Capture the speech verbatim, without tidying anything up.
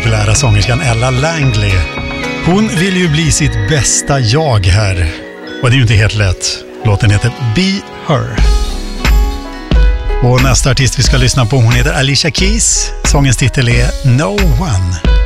populära sångerskan Ella Langley. Hon vill ju bli sitt bästa jag här. Och det är ju inte helt lätt. Låten heter Be Her. Och nästa artist vi ska lyssna på, hon heter Alicia Keys. Sångens titel är No One.